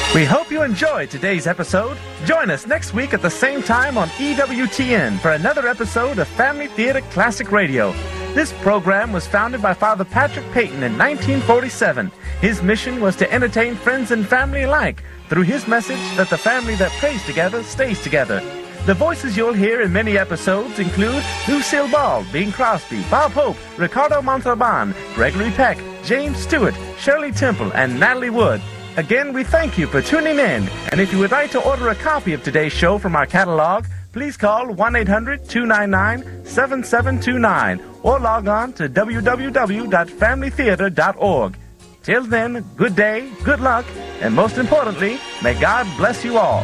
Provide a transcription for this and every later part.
We hope you enjoyed today's episode. Join us next week at the same time on EWTN for another episode of Family Theater Classic Radio. This program was founded by Father Patrick Peyton in 1947. His mission was to entertain friends and family alike through his message that the family that prays together stays together. The voices you'll hear in many episodes include Lucille Ball, Bing Crosby, Bob Hope, Ricardo Montalban, Gregory Peck, James Stewart, Shirley Temple, and Natalie Wood. Again, we thank you for tuning in, and if you would like to order a copy of today's show from our catalog, please call 1-800-299-7729 or log on to www.familytheater.org. Till then, good day, good luck, and most importantly, may God bless you all.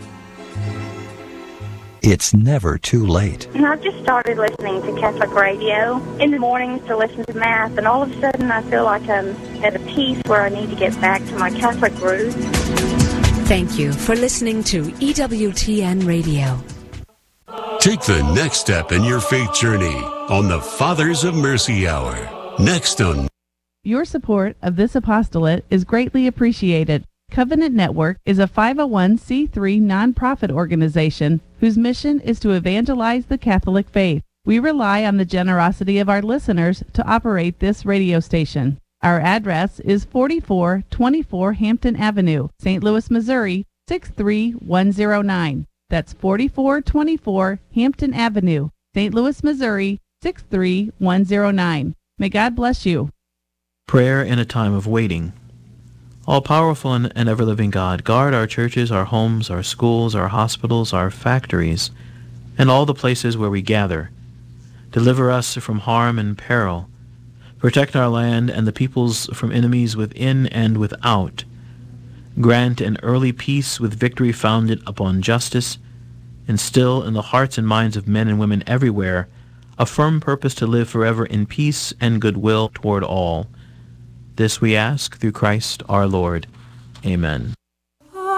It's never too late. And I've just started listening to Catholic radio in the mornings to listen to Mass, and all of a sudden I feel like I'm at a peace where I need to get back to my Catholic roots. Thank you for listening to EWTN Radio. Take the next step in your faith journey on the Fathers of Mercy Hour. Next on... Your support of this apostolate is greatly appreciated. Covenant Network is a 501c3 nonprofit organization whose mission is to evangelize the Catholic faith. We rely on the generosity of our listeners to operate this radio station. Our address is 4424 Hampton Avenue, St. Louis, Missouri, 63109. That's 4424 Hampton Avenue, St. Louis, Missouri, 63109. May God bless you. Prayer in a time of waiting. All-powerful and ever-living God, guard our churches, our homes, our schools, our hospitals, our factories, and all the places where we gather. Deliver us from harm and peril. Protect our land and the peoples from enemies within and without. Grant an early peace with victory founded upon justice. Instill in the hearts and minds of men and women everywhere a firm purpose to live forever in peace and goodwill toward all. This we ask through Christ our Lord. Amen.